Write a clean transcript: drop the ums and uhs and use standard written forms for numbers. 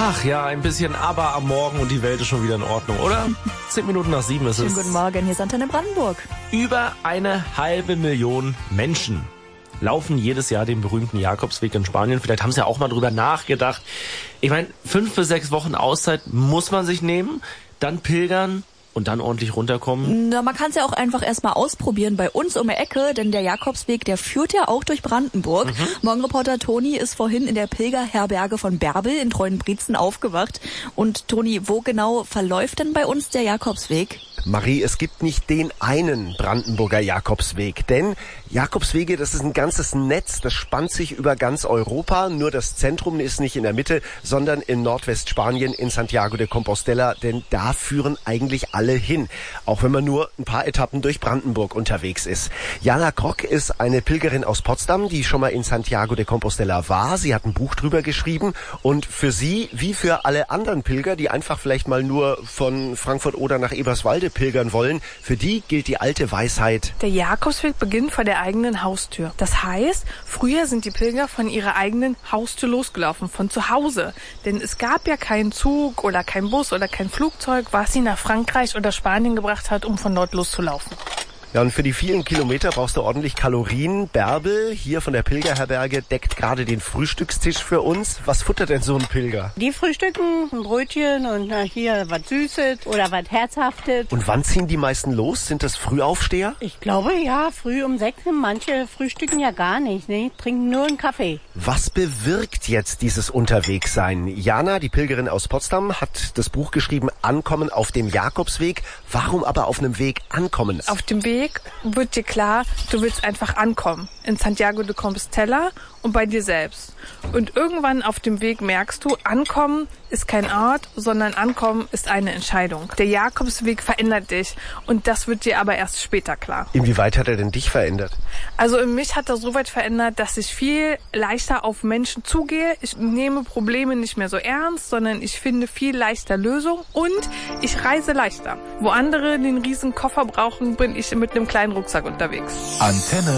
Ach ja, ein bisschen Aber am Morgen und die Welt ist schon wieder in Ordnung, oder? 10 Minuten nach 7 ist es. Schönen guten Morgen, hier ist Antenne Brandenburg. Über 500.000 Menschen laufen jedes Jahr den berühmten Jakobsweg in Spanien. Vielleicht haben sie ja auch mal drüber nachgedacht. Ich meine, 5 bis 6 Wochen Auszeit muss man sich nehmen, dann pilgern und dann ordentlich runterkommen. Na, man kann es ja auch einfach erstmal ausprobieren bei uns um die Ecke, denn der Jakobsweg, der führt ja auch durch Brandenburg. Morgenreporter Toni ist vorhin in der Pilgerherberge von Bärbel in Treuenbrietzen aufgewacht. Und Toni, wo genau verläuft denn bei uns der Jakobsweg? Marie, es gibt nicht den einen Brandenburger Jakobsweg, denn Jakobswege, das ist ein ganzes Netz, das spannt sich über ganz Europa, nur das Zentrum ist nicht in der Mitte, sondern in Nordwestspanien in Santiago de Compostela, denn da führen eigentlich alle hin, auch wenn man nur ein paar Etappen durch Brandenburg unterwegs ist. Jana Krock ist eine Pilgerin aus Potsdam, die schon mal in Santiago de Compostela war. Sie hat ein Buch drüber geschrieben und für sie, wie für alle anderen Pilger, die einfach vielleicht mal nur von Frankfurt oder nach Eberswalde pilgern wollen, für die gilt die alte Weisheit: Der Jakobsweg beginnt vor der eigenen Haustür. Das heißt, früher sind die Pilger von ihrer eigenen Haustür losgelaufen, von zu Hause. Denn es gab ja keinen Zug oder kein Bus oder kein Flugzeug, was sie nach Frankreich oder Spanien gebracht hat, um von dort loszulaufen. Ja, und für die vielen Kilometer brauchst du ordentlich Kalorien. Bärbel, hier von der Pilgerherberge, deckt gerade den Frühstückstisch für uns. Was futtert denn so ein Pilger? Die frühstücken ein Brötchen und hier was Süßes oder was Herzhaftes. Und wann ziehen die meisten los? Sind das Frühaufsteher? Ich glaube, ja, früh um 6. Manche frühstücken ja gar nicht, ne? Trinken nur einen Kaffee. Was bewirkt jetzt dieses Unterwegssein? Jana, die Pilgerin aus Potsdam, hat das Buch geschrieben, Ankommen auf dem Jakobsweg. Warum aber auf einem Weg ankommen? Auf dem Weg wird dir klar, du willst einfach ankommen. In Santiago de Compostela und bei dir selbst. Und irgendwann auf dem Weg merkst du, Ankommen ist kein Ort, sondern Ankommen ist eine Entscheidung. Der Jakobsweg verändert dich und das wird dir aber erst später klar. Inwieweit hat er denn dich verändert? Also in mich hat er so weit verändert, dass ich viel leichter auf Menschen zugehe. Ich nehme Probleme nicht mehr so ernst, sondern ich finde viel leichter Lösungen und ich reise leichter. Wo andere den riesen Koffer brauchen, bin ich mit einem kleinen Rucksack unterwegs. Antenne